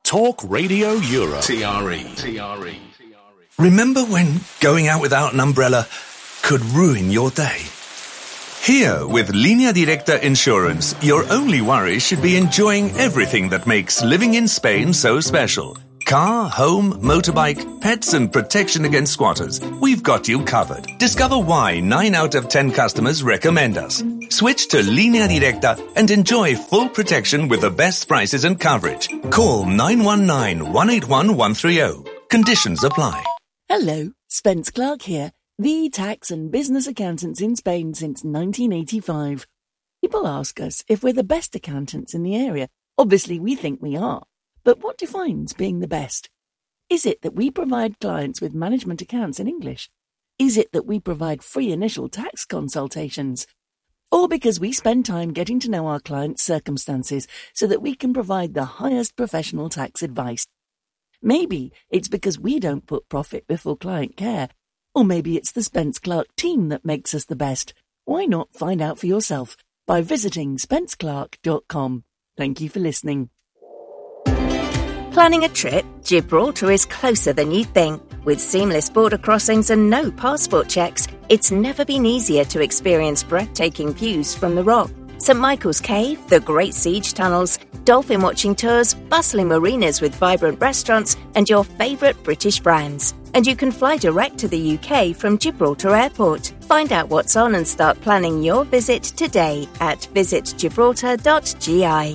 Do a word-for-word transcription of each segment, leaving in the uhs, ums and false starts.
Talk Radio Europe. T R E. T R E. Remember when going out without an umbrella could ruin your day? Here, with Línea Directa Insurance, your only worry should be enjoying everything that makes living in Spain so special. Car, home, motorbike, pets and protection against squatters. We've got you covered. Discover why nine out of ten customers recommend us. Switch to Línea Directa and enjoy full protection with the best prices and coverage. Call nine one nine, one eight one, one three zero. Conditions apply. Hello, Spence Clark here, the tax and business accountants in Spain since nineteen eighty-five. People ask us if we're the best accountants in the area. Obviously, we think we are. But what defines being the best? Is it that we provide clients with management accounts in English? Is it that we provide free initial tax consultations? Or because we spend time getting to know our clients' circumstances so that we can provide the highest professional tax advice? Maybe it's because we don't put profit before client care. Or maybe it's the Spence Clark team that makes us the best. Why not find out for yourself by visiting spence clark dot com. Thank you for listening. Planning a trip? Gibraltar is closer than you think. With seamless border crossings and no passport checks, it's never been easier to experience breathtaking views from the Rock. Saint Michael's Cave, the Great Siege Tunnels, dolphin watching tours, bustling marinas with vibrant restaurants, and your favourite British brands. And you can fly direct to the U K from Gibraltar Airport. Find out what's on and start planning your visit today at visit gibraltar dot g i.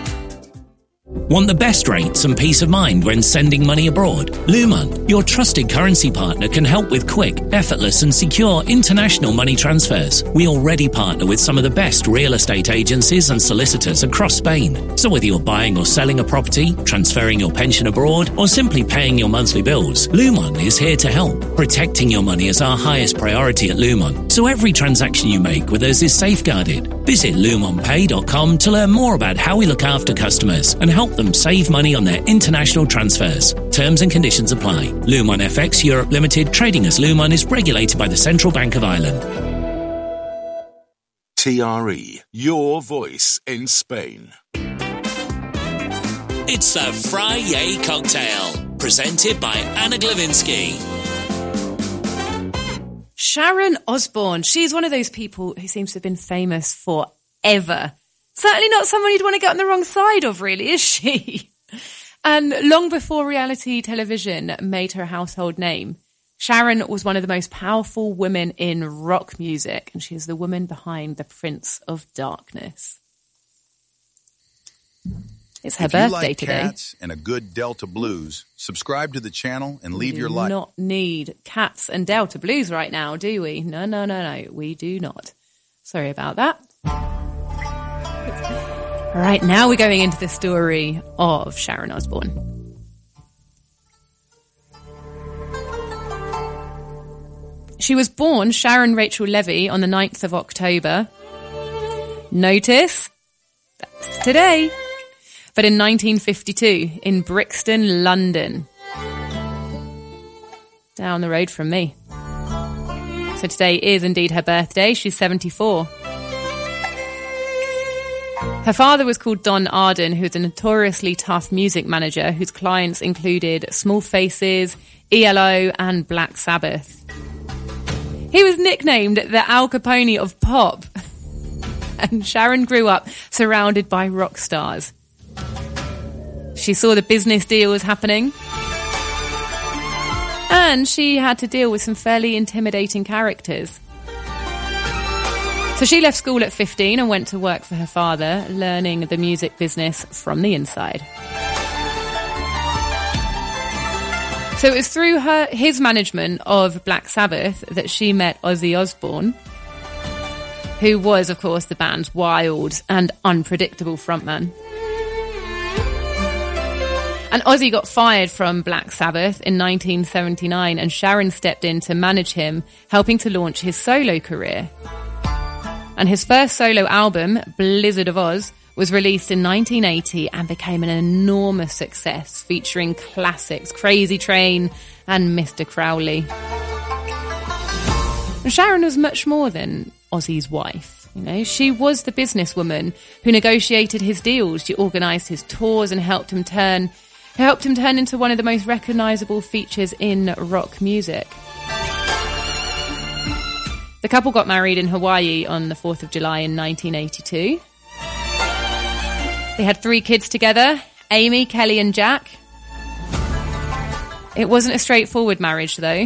Want the best rates and peace of mind when sending money abroad? Luman, your trusted currency partner, can help with quick, effortless and secure international money transfers. We already partner with some of the best real estate agencies and solicitors across Spain. So whether you're buying or selling a property, transferring your pension abroad, or simply paying your monthly bills, Luman is here to help. Protecting your money is our highest priority at Luman, so every transaction you make with us is safeguarded. Visit luman pay dot com to learn more about how we look after customers and help them save money on their international transfers. Terms and conditions apply. Luman F X Europe Limited, trading as Luman, is regulated by the Central Bank of Ireland. T R E, your voice in Spain. It's a Friday cocktail, presented by Anna Glavinsky. Sharon Osbourne. She's one of those people who seems to have been famous forever. Certainly not someone you'd want to get on the wrong side of, really, is she? And long before reality television made her a household name, Sharon was one of the most powerful women in rock music, and she is the woman behind the Prince of Darkness. It's her if birthday you like today. Cats and a good Delta blues, subscribe to the channel and leave we your do life. not need Cats and Delta blues right now, do we? No, no, no, no, we do not. Sorry about that. Right, now we're going into the story of Sharon Osbourne. She was born Sharon Rachel Levy on the ninth of October. Notice, that's today. But in nineteen fifty-two, in Brixton, London. Down the road from me. So today is indeed her birthday. She's seventy-four. Her father was called Don Arden, who was a notoriously tough music manager whose clients included Small Faces, E L O and Black Sabbath. He was nicknamed the Al Capone of pop. And Sharon grew up surrounded by rock stars. She saw the business deals happening. And she had to deal with some fairly intimidating characters. So she left school at fifteen and went to work for her father, learning the music business from the inside. So it was through her his management of Black Sabbath that she met Ozzy Osbourne, who was, of course, the band's wild and unpredictable frontman. And Ozzy got fired from Black Sabbath in nineteen seventy-nine, and Sharon stepped in to manage him, helping to launch his solo career. And his first solo album, Blizzard of Oz, was released in nineteen eighty and became an enormous success, featuring classics Crazy Train and Mister Crowley. And Sharon was much more than Ozzy's wife. You know, she was the businesswoman who negotiated his deals. She organised his tours and helped him turn who helped him turn into one of the most recognisable features in rock music. The couple got married in Hawaii on the fourth of July in nineteen eighty-two. They had three kids together, Amy, Kelly and Jack. It wasn't a straightforward marriage, though.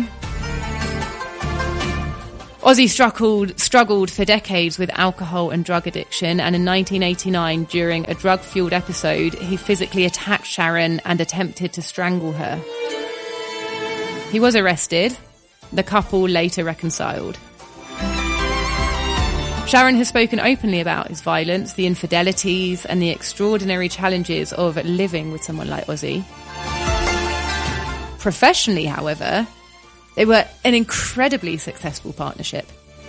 Ozzy struggled, struggled for decades with alcohol and drug addiction, and in nineteen eighty-nine, during a drug-fueled episode, he physically attacked Sharon and attempted to strangle her. He was arrested. The couple later reconciled. Sharon has spoken openly about his violence, the infidelities, and the extraordinary challenges of living with someone like Ozzy. Professionally, however, they were an incredibly successful partnership.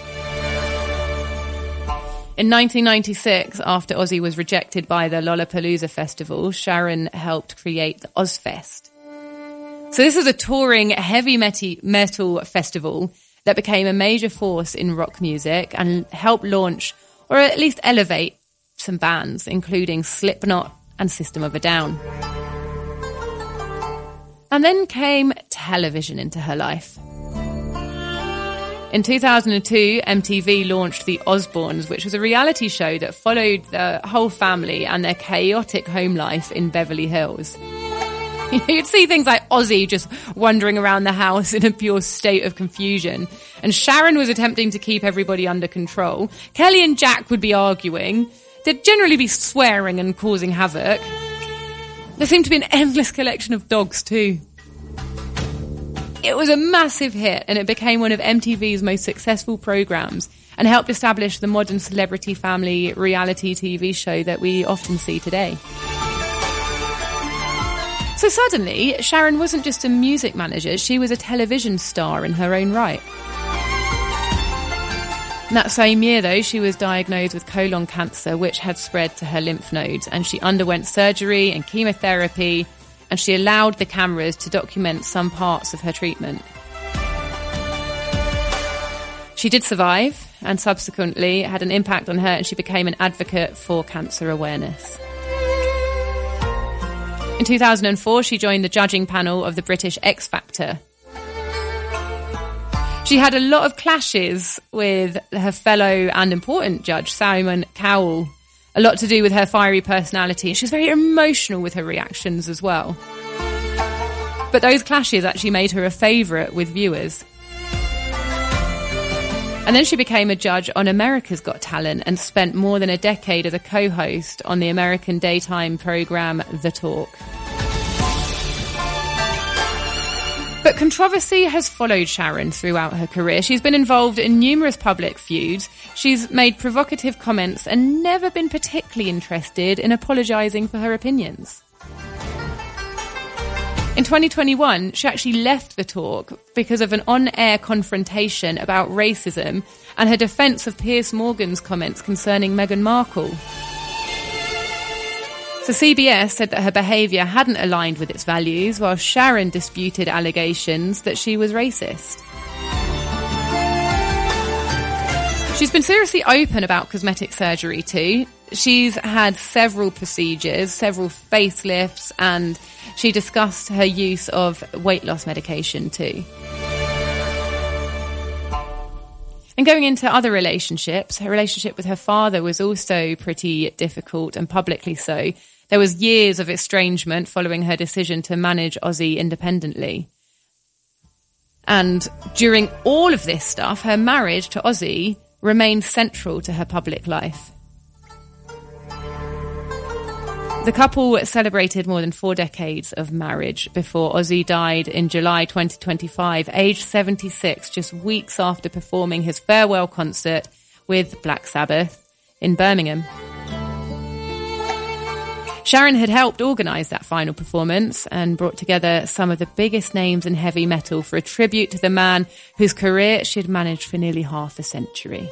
In nineteen ninety-six, after Ozzy was rejected by the Lollapalooza Festival, Sharon helped create the Ozzfest. So this is a touring heavy metal festival that became a major force in rock music and helped launch, or at least elevate, some bands, including Slipknot and System of a Down. And then came television into her life. In two thousand two, M T V launched The Osbournes, which was a reality show that followed the whole family and their chaotic home life in Beverly Hills. You'd see things like Ozzy just wandering around the house in a pure state of confusion. And Sharon was attempting to keep everybody under control. Kelly and Jack would be arguing. They'd generally be swearing and causing havoc. There seemed to be an endless collection of dogs too. It was a massive hit, and it became one of M T V's most successful programmes and helped establish the modern celebrity family reality T V show that we often see today. So suddenly, Sharon wasn't just a music manager, she was a television star in her own right. In that same year, though, she was diagnosed with colon cancer, which had spread to her lymph nodes, and she underwent surgery and chemotherapy, and she allowed the cameras to document some parts of her treatment. She did survive, and subsequently had an impact on her, and she became an advocate for cancer awareness. In two thousand four, she joined the judging panel of the British X Factor. She had a lot of clashes with her fellow and important judge, Simon Cowell, a lot to do with her fiery personality. She was very emotional with her reactions as well. But those clashes actually made her a favourite with viewers. And then she became a judge on America's Got Talent and spent more than a decade as a co-host on the American daytime programme The Talk. But controversy has followed Sharon throughout her career. She's been involved in numerous public feuds. She's made provocative comments and never been particularly interested in apologising for her opinions. In twenty twenty-one, she actually left The Talk because of an on-air confrontation about racism and her defence of Piers Morgan's comments concerning Meghan Markle. So C B S said that her behaviour hadn't aligned with its values, while Sharon disputed allegations that she was racist. She's been seriously open about cosmetic surgery too. She's had several procedures, several facelifts, and she discussed her use of weight loss medication too. And going into other relationships, her relationship with her father was also pretty difficult, and publicly so. There was years of estrangement following her decision to manage Ozzy independently. And during all of this stuff, her marriage to Ozzy remained central to her public life. The couple celebrated more than four decades of marriage before Ozzy died in July twenty twenty-five, aged seventy-six, just weeks after performing his farewell concert with Black Sabbath in Birmingham. Sharon had helped organise that final performance and brought together some of the biggest names in heavy metal for a tribute to the man whose career she'd managed for nearly half a century.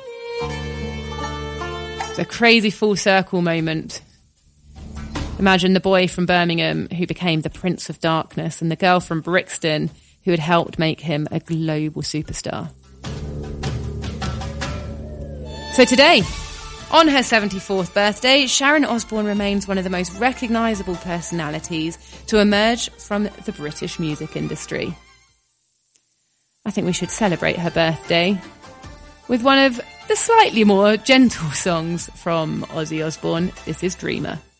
It's a crazy full circle moment. Imagine the boy from Birmingham who became the Prince of Darkness, and the girl from Brixton who had helped make him a global superstar. So today, On her seventy-fourth birthday, Sharon Osbourne remains one of the most recognisable personalities to emerge from the British music industry. I think we should celebrate her birthday with one of the slightly more gentle songs from Ozzy Osbourne. This is Dreamer.